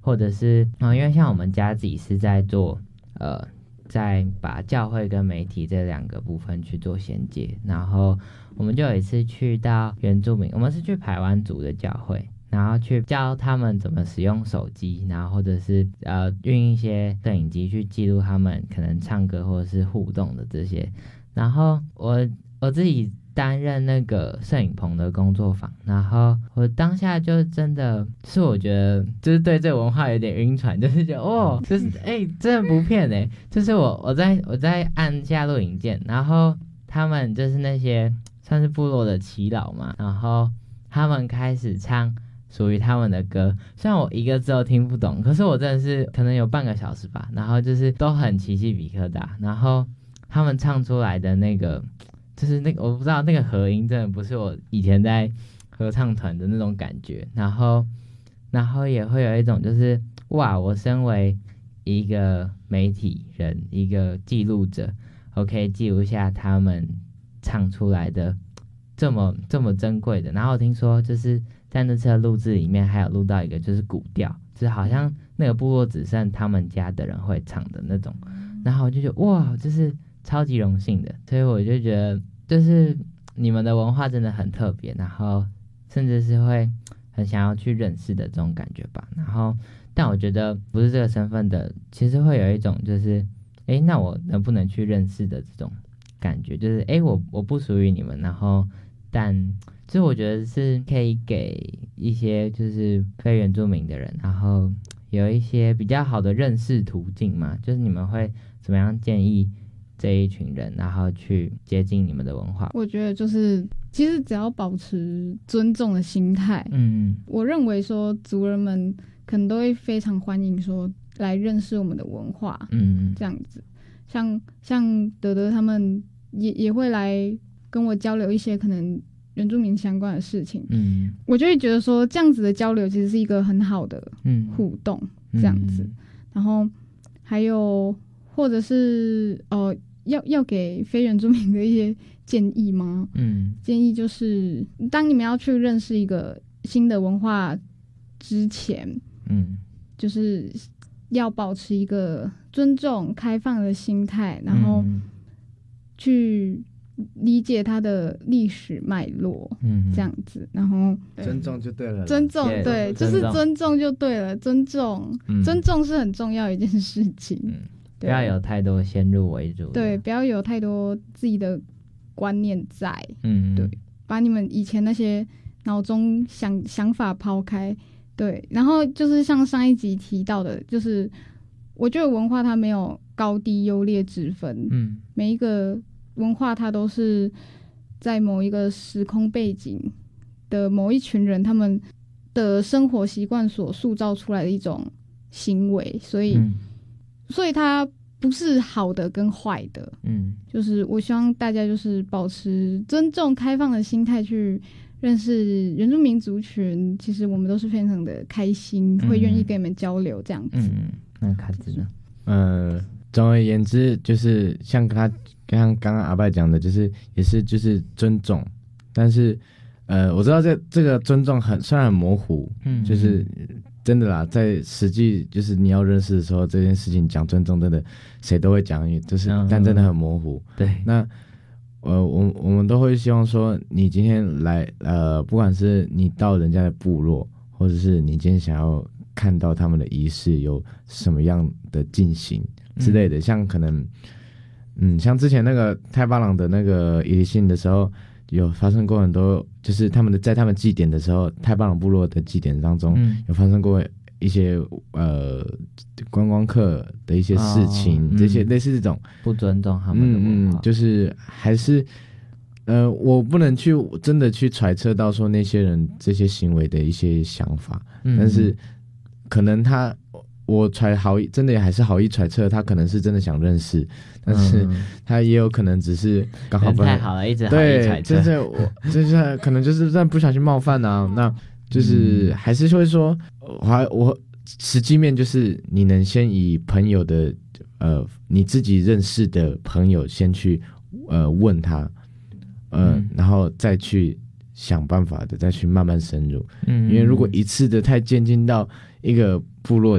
或者是因为像我们家自己是在做在把教会跟媒体这两个部分去做衔接，然后我们就有一次去到原住民，我们是去排湾族的教会，然后去教他们怎么使用手机，然后或者是运一些摄影机去记录他们可能唱歌或者是互动的这些。然后我自己担任那个摄影棚的工作坊，然后我当下就真的是我觉得就是对这个文化有点晕船，就是觉得就是真的不骗就是我在按下录影键，然后他们就是那些算是部落的耆老嘛，然后他们开始唱属于他们的歌，虽然我一个字都听不懂，可是我真的是可能有半个小时吧，然后就是都很起鸡皮疙瘩，然后他们唱出来的那个就是那个我不知道那个和音真的不是我以前在合唱团的那种感觉，然后也会有一种就是哇，我身为一个媒体人，一个记录者，我可以记录下他们唱出来的这么珍贵的。然后我听说就是在那次的录制里面还有录到一个就是古调，就是好像那个部落只剩他们家的人会唱的那种，然后我就觉得哇，就是超级荣幸的，所以我就觉得就是你们的文化真的很特别，然后甚至是会很想要去认识的这种感觉吧。然后但我觉得不是这个身份的，其实会有一种就是那我能不能去认识的这种感觉，就是我不属于你们，然后但就是我觉得是可以给一些就是非原住民的人，然后有一些比较好的认识途径嘛，就是你们会怎么样建议这一群人然后去接近你们的文化？ 我觉得就是其实只要保持尊重的心态，我认为说族人们可能都会非常欢迎说来认识我们的文化，这样子。像德德他们也会来跟我交流一些可能原住民相关的事情，我就会觉得说这样子的交流其实是一个很好的互动，这样子。然后还有或者是要给非原住民的一些建议吗？建议就是当你们要去认识一个新的文化之前，就是要保持一个尊重开放的心态，然后去理解它的历史脉络，这样子，然后尊重就对了， 尊重对，就是尊重就对了，尊重是很重要的一件事情， 不要有太多先入为主， 对，不要有太多自己的观念在，对，把你们以前那些脑中想法抛开，对，然后就是像上一集提到的，就是我觉得文化它没有高低优劣之分，每一个文化它都是在某一个时空背景的某一群人他们的生活习惯所塑造出来的一种行为，所以它不是好的跟坏的，就是我希望大家就是保持尊重开放的心态去认识原住民族群，其实我们都是非常的开心，会愿意跟你们交流这样子。 那卡子呢？ 总而言之，就是像刚刚阿伯讲的，就是也是就是尊重，但是我知道这个尊重虽然很模糊，就是真的啦，在实际就是你要认识的时候，这件事情讲尊重真的谁都会讲，就是但真的很模糊。 对， 那我们都会希望说，你今天来不管是你到人家的部落，或者是你今天想要看到他们的仪式有什么样的进行之类的，像可能像之前那个太巴朗的那个伊犁信的时候，有发生过很多，就是在他们祭典的时候，太巴朗部落的祭典当中，有发生过一些观光客的一些事情，这些类似这种不尊重他们的文化， 就是还是我不能去真的去揣测到说那些人这些行为的一些想法，但是可能我真的也还是好意揣测，他可能是真的想认识，但是他也有可能只是刚好太好了，一直好意揣测， 就是可能就是在不小心冒犯啊，那就是还是会说，我实际面就是你能先以朋友的你自己认识的朋友先去问他，然后再去想办法的再去慢慢深入，因为如果一次的太渐进到一个部落